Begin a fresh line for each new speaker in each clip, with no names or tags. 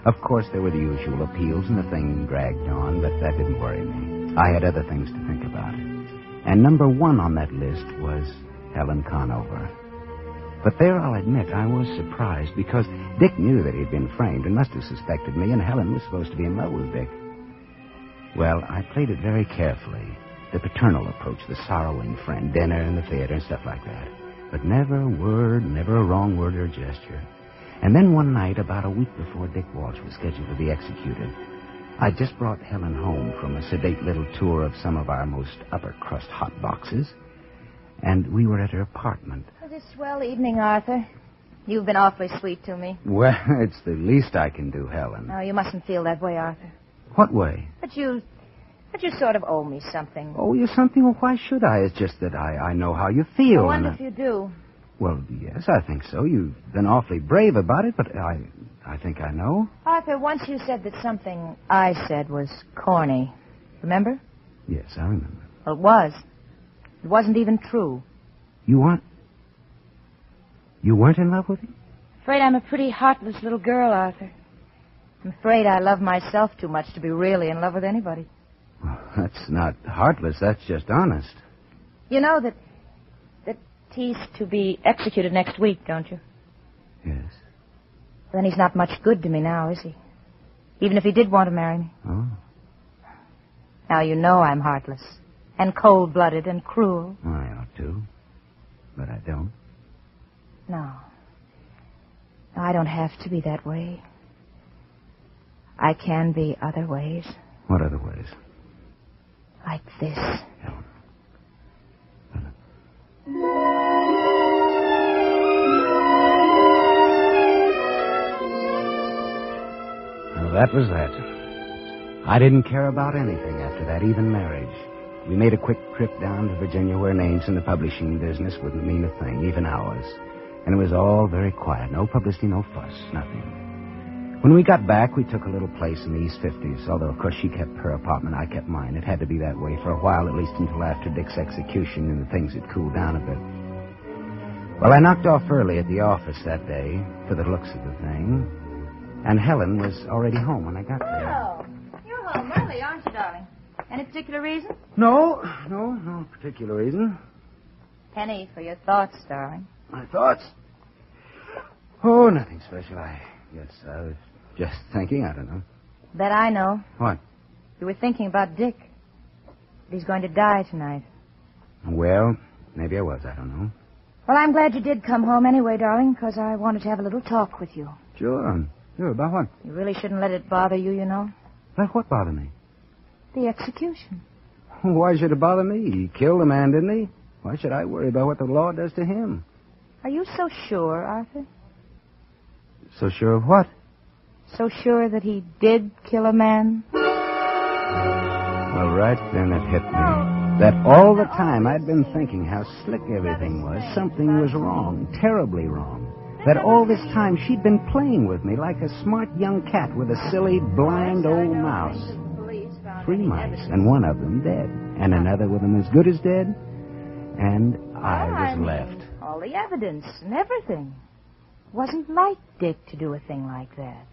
Of course, there were the usual appeals, and the thing dragged on, but that didn't worry me. I had other things to think about. And number one on that list was Helen Conover. But there, I'll admit, I was surprised, because Dick knew that he'd been framed and must have suspected me, and Helen was supposed to be in love with Dick. Well, I played it very carefully. The paternal approach, the sorrowing friend, dinner and the theater and stuff like that. But never a word, never a wrong word or gesture. And then one night, about a week before Dick Walsh was scheduled to be executed, I just brought Helen home from a sedate little tour of some of our most upper-crust hot boxes, and we were at her apartment.
It was a swell evening, Arthur. You've been awfully sweet to me.
Well, it's the least I can do, Helen.
No, you mustn't feel that way, Arthur.
What way?
But you sort of owe me something.
Oh, you something? Well, why should I? It's just that I know how you feel.
I wonder if you do.
Well, yes, I think so. You've been awfully brave about it, but I think I know.
Arthur, once you said that something I said was corny. Remember?
Yes, I remember.
Well, it was. It wasn't even true.
You weren't in love with him?
Afraid I'm a pretty heartless little girl, Arthur. I'm afraid I love myself too much to be really in love with anybody.
Well, that's not heartless. That's just honest.
You know that he's to be executed next week, don't you?
Yes.
Then he's not much good to me now, is he? Even if he did want to marry me.
Oh.
Now you know I'm heartless and cold-blooded and cruel.
I ought to, but I don't.
No, I don't have to be that way. I can be other ways.
What other ways?
Like this.
Helen. Well, that was that. I didn't care about anything after that, even marriage. We made a quick trip down to Virginia where names in the publishing business wouldn't mean a thing, even ours. And it was all very quiet. No publicity, no fuss, nothing. When we got back, we took a little place in the East 50s, although, of course, she kept her apartment, I kept mine. It had to be that way for a while, at least until after Dick's execution and things had cooled down a bit. Well, I knocked off early at the office that day, for the looks of the thing, and Helen was already home when I got there.
Oh, you're home early, aren't you, darling? Any particular reason?
No particular reason.
Penny for your thoughts, darling.
My thoughts? Oh, nothing special. I guess I was just thinking. I don't know.
Bet I know.
What?
You were thinking about Dick. He's going to die tonight.
Well, maybe I was. I don't know.
Well, I'm glad you did come home anyway, darling, because I wanted to have a little talk with you.
Sure. Sure, about what?
You really shouldn't let it bother you, you know.
Let what bother me?
The execution.
Why should it bother me? He killed a man, didn't he? Why should I worry about what the law does to him?
Are you so sure, Arthur?
So sure of what?
So sure that he did kill a man?
Well, right then it hit me. That all the time I'd been thinking how slick everything was. Something was wrong, terribly wrong. That all this time she'd been playing with me like a smart young cat with a silly, blind old mouse. 3 mice, and one of them dead. And another with them as good as dead. And I was left.
All the evidence and everything. Wasn't like Dick to do a thing like that.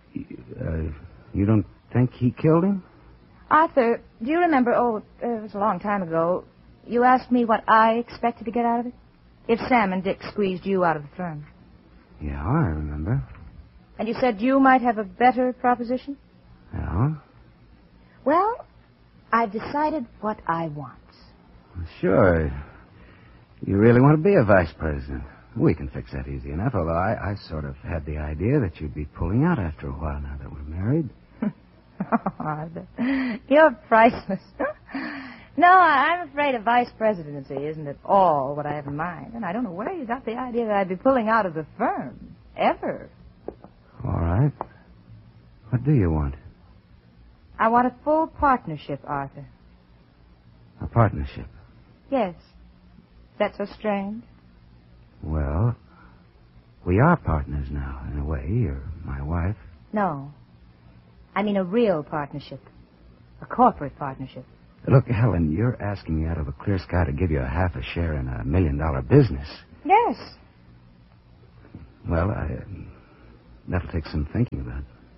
You don't think he killed him?
Arthur, do you remember, it was a long time ago, you asked me what I expected to get out of it? If Sam and Dick squeezed you out of the firm.
Yeah, I remember.
And you said you might have a better proposition?
Yeah?
Well, I've decided what I want.
Sure. You really want to be a vice president? We can fix that easy enough, although I sort of had the idea that you'd be pulling out after a while now that we're married.
You're priceless. No, I'm afraid a vice presidency isn't at all what I have in mind. And I don't know where you got the idea that I'd be pulling out of the firm. Ever.
All right. What do you want?
I want a full partnership, Arthur.
A partnership?
Yes. That's so strange.
Well, we are partners now, in a way. You're my wife.
No. I mean a real partnership. A corporate partnership.
Look, Helen, you're asking me out of a clear sky to give you a half a share in $1 million business.
Yes.
Well, that'll take some thinking about.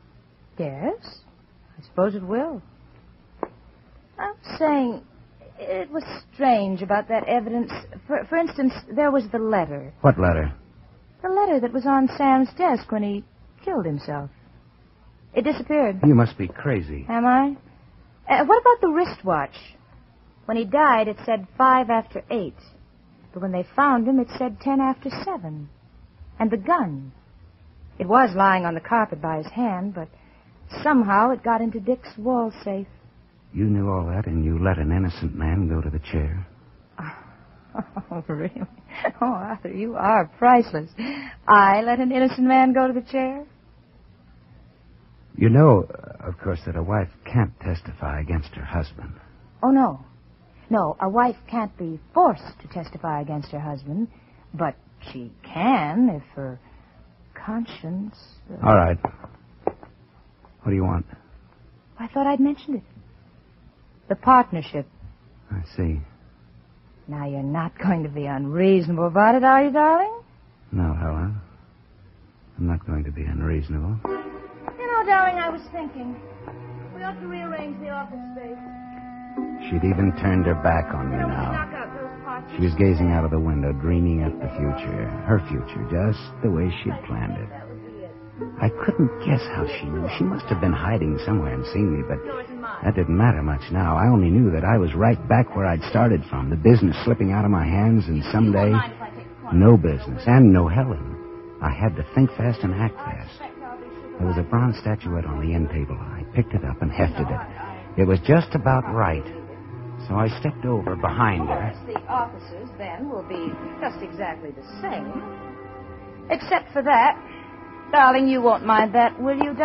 Yes, I suppose it will. I was saying, it was strange about that evidence. For instance, there was the letter.
What letter?
The letter that was on Sam's desk when he killed himself. It disappeared.
You must be crazy.
Am I? What about the wristwatch? When he died, it said 5 after 8. But when they found him, it said 10 after 7. And the gun. It was lying on the carpet by his hand, but somehow it got into Dick's wall safe.
You knew all that, and you let an innocent man go to the chair?
Oh, really? Oh, Arthur, you are priceless. I let an innocent man go to the chair?
You know, of course, that a wife can't testify against her husband.
Oh, no. No, a wife can't be forced to testify against her husband, but she can if her conscience...
All right. What do you want?
I thought I'd mentioned it. The partnership.
I see.
Now, you're not going to be unreasonable about it, are you, darling?
No, Helen. I'm not going to be unreasonable.
You know, darling, I was thinking, we ought to rearrange the office space.
She'd even turned her back on me now. She was gazing out of the window, dreaming up the future. Her future, just the way she'd planned it. I couldn't guess how she knew. She must have been hiding somewhere and seen me, but that didn't matter much now. I only knew that I was right back where I'd started from, the business slipping out of my hands, and someday, no business, and no Helen. I had to think fast and act fast. There was a bronze statuette on the end table. I picked it up and hefted it. It was just about right. So I stepped over behind her.
The offices, then, will be just exactly the same. Except for that. Darling, you won't mind that, will you,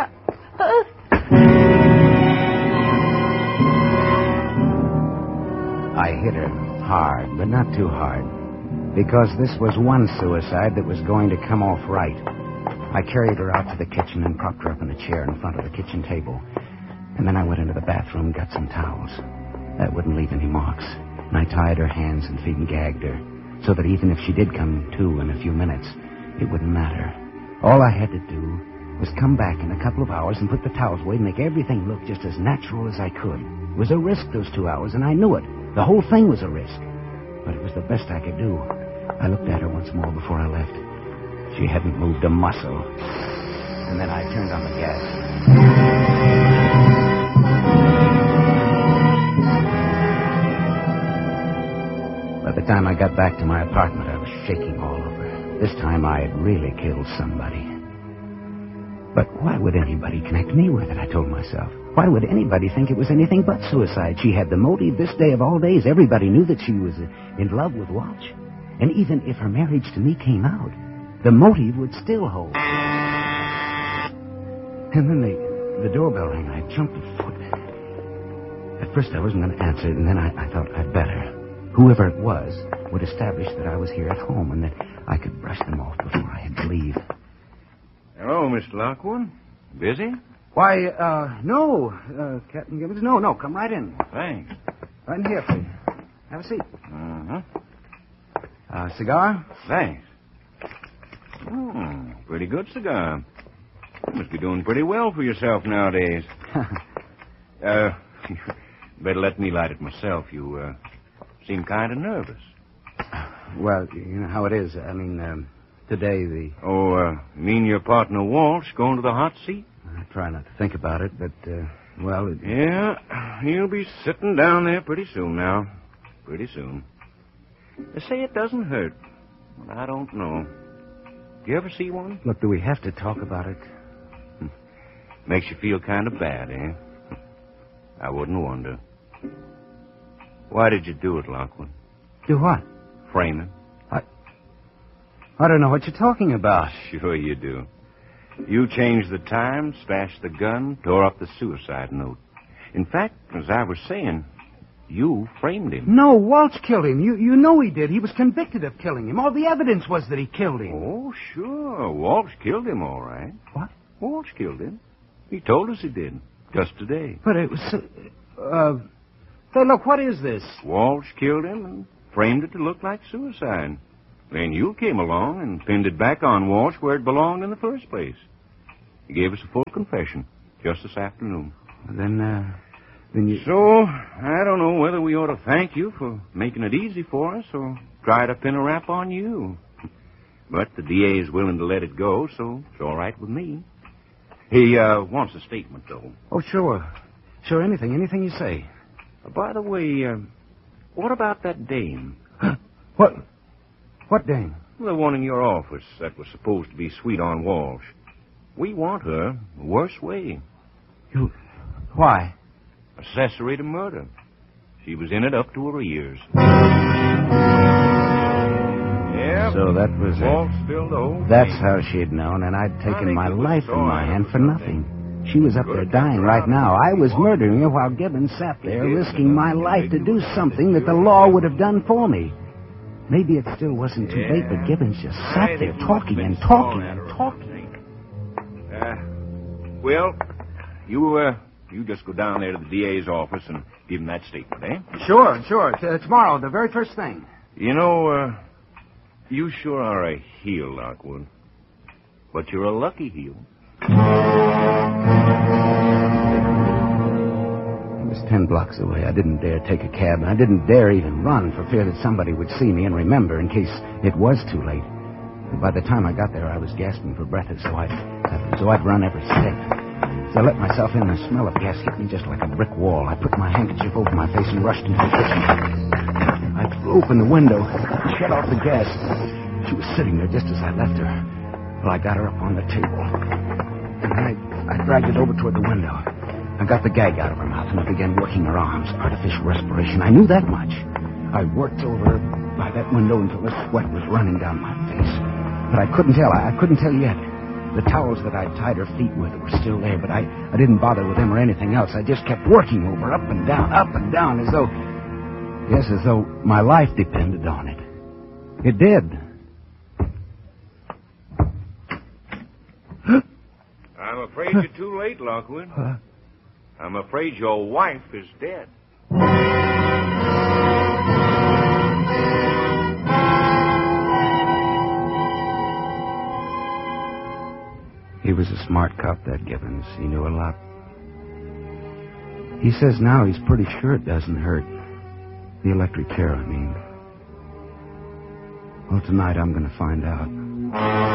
I hit her hard, but not too hard, because this was one suicide that was going to come off right. I carried her out to the kitchen and propped her up in a chair in front of the kitchen table. And then I went into the bathroom, got some towels. That wouldn't leave any marks. And I tied her hands and feet and gagged her, so that even if she did come to in a few minutes, it wouldn't matter. All I had to do was come back in a couple of hours and put the towels away and make everything look just as natural as I could. It was a risk, those 2 hours, and I knew it. The whole thing was a risk. But it was the best I could do. I looked at her once more before I left. She hadn't moved a muscle. And then I turned on the gas. By the time I got back to my apartment, I was shaking all over. This time I had really killed somebody. But why would anybody connect me with it, I told myself. Why would anybody think it was anything but suicide? She had the motive this day of all days. Everybody knew that she was in love with Walsh. And even if her marriage to me came out, the motive would still hold. And then the doorbell rang. I jumped a foot. At first I wasn't going to answer it, and then I thought I'd better. Whoever it was would establish that I was here at home and that I could brush them off before I had to leave.
Hello, Mr. Lockwood. Busy?
Why, no, Captain Gibbons. No, come right in.
Thanks.
Right in here, please. Have a seat.
Uh-huh.
Cigar?
Thanks. Pretty good cigar. You must be doing pretty well for yourself nowadays. Better let me light it myself. You, seem kind of nervous.
Well, you know how it is. I mean, today the...
Oh, you mean your partner Walsh going to the hot seat?
I try not to think about it, but, well...
Yeah, he'll be sitting down there pretty soon now. Pretty soon. They say it doesn't hurt. But I don't know. Do you ever see one?
Look, do we have to talk about it?
Makes you feel kind of bad, eh? I wouldn't wonder. Why did you do it, Lockwood?
Do what?
Frame him.
I don't know what you're talking about.
Sure you do. You changed the time, stashed the gun, tore up the suicide note. In fact, as I was saying, you framed him.
No, Walsh killed him. You know he did. He was convicted of killing him. All the evidence was that he killed him.
Oh, sure. Walsh killed him, all right.
What?
Walsh killed him. He told us he did. Just today.
But it was... Say, look, what is this?
Walsh killed him and framed it to look like suicide. Then you came along and pinned it back on Walsh where it belonged in the first place. He gave us a full confession, just this afternoon.
Then you...
So, I don't know whether we ought to thank you for making it easy for us or try to pin a rap on you. But the DA is willing to let it go, so it's all right with me. He wants a statement, though.
Oh, sure. Sure, anything you say.
By the way, what about that dame?
What dame?
The one in your office that was supposed to be sweet on Walsh. We want her the worst way.
You... Why?
Accessory to murder. She was in it up to her ears. Yeah.
So that was
Walsh
it.
spilled the whole
That's
thing.
how she'd known, and I'd taken my
it was
life in
so
my
I
hand for
was
nothing. She was up there dying right now. I was murdering her while Gibbons sat there risking my life to do something that the law would have done for me. Maybe it still wasn't too late, but Gibbons just sat there talking and talking and talking.
Well, you just go down there to the DA's office and give him that statement, eh?
Sure. Tomorrow, the very first thing.
You know, you sure are a heel, Lockwood. But you're a lucky heel.
It was 10 blocks away. I didn't dare take a cab, and I didn't dare even run for fear that somebody would see me and remember in case it was too late. And by the time I got there, I was gasping for breath, so I'd run every step. As I let myself in, the smell of gas hit me just like a brick wall. I put my handkerchief over my face and rushed into the kitchen. I threw open the window, shut off the gas. She was sitting there just as I left her. Well, I got her up on the table, and I dragged it over toward the window. I got the gag out of her mouth, and I began working her arms, artificial respiration. I knew that much. I worked over by that window until the sweat was running down my face. But I couldn't tell. I couldn't tell yet. The towels that I'd tied her feet with were still there, but I didn't bother with them or anything else. I just kept working over, up and down, as though my life depended on it. It did.
I'm afraid you're too late, Lockwood. I'm afraid your wife is dead.
He was a smart cop, that Gibbons. He knew a lot. He says now he's pretty sure it doesn't hurt. The electric chair, I mean. Well, tonight I'm going to find out.